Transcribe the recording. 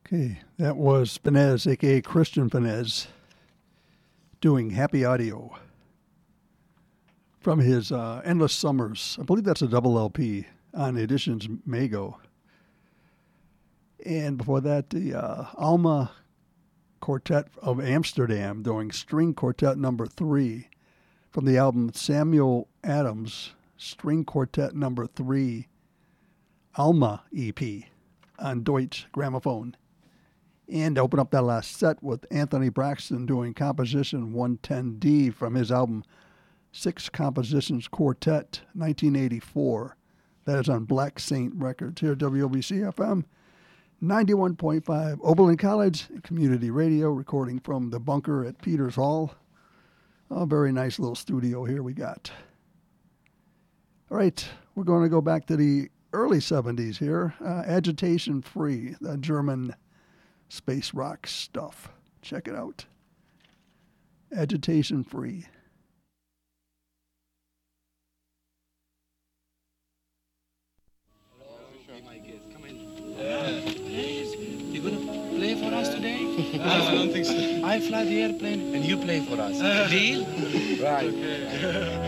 Okay, that was Finez, a.k.a. Christian Finez, doing Happy Audio from his Endless Summers. I believe that's a double LP on Editions Mago. And before that, the Alma Quartet of Amsterdam doing String Quartet number 3 from the album Samuel Adams, String Quartet number 3, Alma EP on Deutsche Grammophon. And open up that last set with Anthony Braxton doing Composition 110D from his album Six Compositions Quartet, 1984. That is on Black Saint Records here at WOBC FM 91.5, Oberlin College Community Radio, recording from the bunker at Peters Hall. A very nice little studio here we got. All right, we're going to go back to the early 70s here. Agitation Free, the German space rock stuff. Check it out. Agitation Free. Please, you gonna play for us today? I don't think so. I fly the airplane and you play for us. Deal? Right. Okay.